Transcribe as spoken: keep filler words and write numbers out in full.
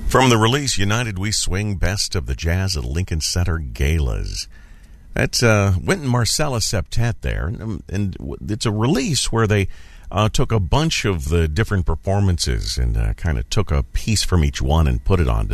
From the release, United We Swing Best of the Jazz at Lincoln Center Galas. That's uh, Wynton Marsalis Septet there. And, and it's a release where they uh, took a bunch of the different performances and uh, kind of took a piece from each one and put it on